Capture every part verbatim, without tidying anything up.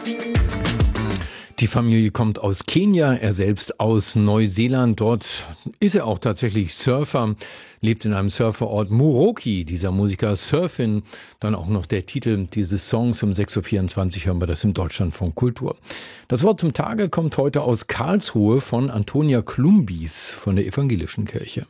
Die Familie kommt aus Kenia, er selbst aus Neuseeland. Dort ist er auch tatsächlich Surfer, lebt in einem Surferort Muroki. Dieser Musiker Surfin, dann auch noch der Titel dieses Songs. Um sechs Uhr vierundzwanzig hören wir das im Deutschlandfunk Kultur. Das Wort zum Tage kommt heute aus Karlsruhe von Antonia Klumbis von der Evangelischen Kirche.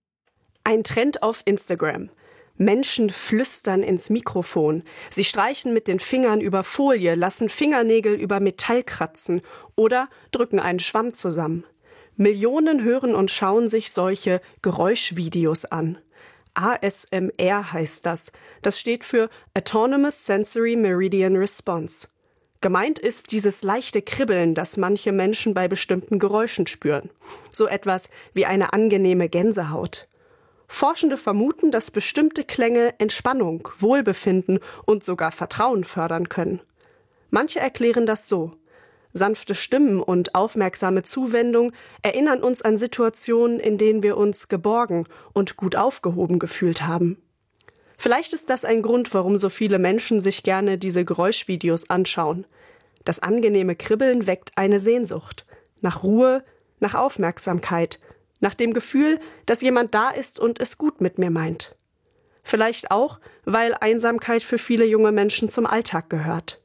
Ein Trend auf Instagram. Menschen flüstern ins Mikrofon. Sie streichen mit den Fingern über Folie, lassen Fingernägel über Metall kratzen oder drücken einen Schwamm zusammen. Millionen hören und schauen sich solche Geräuschvideos an. A S M R heißt das. Das steht für Autonomous Sensory Meridian Response. Gemeint ist dieses leichte Kribbeln, das manche Menschen bei bestimmten Geräuschen spüren. So etwas wie eine angenehme Gänsehaut. Forschende vermuten, dass bestimmte Klänge Entspannung, Wohlbefinden und sogar Vertrauen fördern können. Manche erklären das so: Sanfte Stimmen und aufmerksame Zuwendung erinnern uns an Situationen, in denen wir uns geborgen und gut aufgehoben gefühlt haben. Vielleicht ist das ein Grund, warum so viele Menschen sich gerne diese Geräuschvideos anschauen. Das angenehme Kribbeln weckt eine Sehnsucht nach Ruhe, nach Aufmerksamkeit, nach dem Gefühl, dass jemand da ist und es gut mit mir meint. Vielleicht auch, weil Einsamkeit für viele junge Menschen zum Alltag gehört.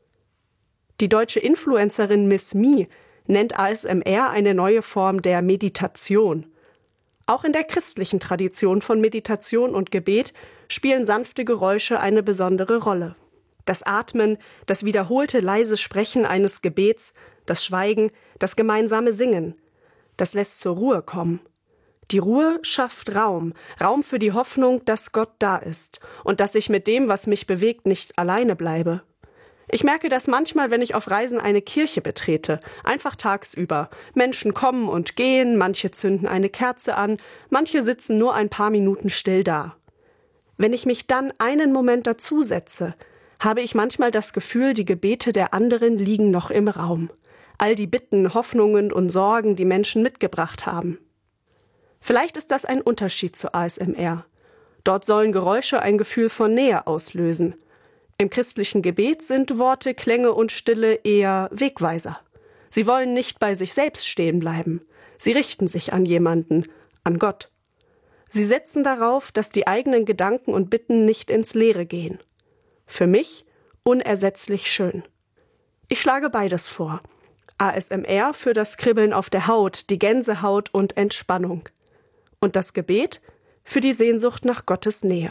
Die deutsche Influencerin Miss Me nennt A S M R eine neue Form der Meditation. Auch in der christlichen Tradition von Meditation und Gebet spielen sanfte Geräusche eine besondere Rolle. Das Atmen, das wiederholte leise Sprechen eines Gebets, das Schweigen, das gemeinsame Singen. Das lässt zur Ruhe kommen. Die Ruhe schafft Raum, Raum für die Hoffnung, dass Gott da ist und dass ich mit dem, was mich bewegt, nicht alleine bleibe. Ich merke das manchmal, wenn ich auf Reisen eine Kirche betrete, einfach tagsüber. Menschen kommen und gehen, manche zünden eine Kerze an, manche sitzen nur ein paar Minuten still da. Wenn ich mich dann einen Moment dazusetze, habe ich manchmal das Gefühl, die Gebete der anderen liegen noch im Raum. All die Bitten, Hoffnungen und Sorgen, die Menschen mitgebracht haben. Vielleicht ist das ein Unterschied zu A S M R. Dort sollen Geräusche ein Gefühl von Nähe auslösen. Im christlichen Gebet sind Worte, Klänge und Stille eher Wegweiser. Sie wollen nicht bei sich selbst stehen bleiben. Sie richten sich an jemanden, an Gott. Sie setzen darauf, dass die eigenen Gedanken und Bitten nicht ins Leere gehen. Für mich unersetzlich schön. Ich schlage beides vor. A S M R für das Kribbeln auf der Haut, die Gänsehaut und Entspannung. Und das Gebet für die Sehnsucht nach Gottes Nähe.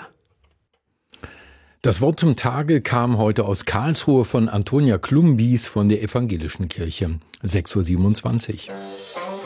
Das Wort zum Tage kam heute aus Karlsruhe von Antonia Klumbis von der Evangelischen Kirche. sechs Uhr siebenundzwanzig.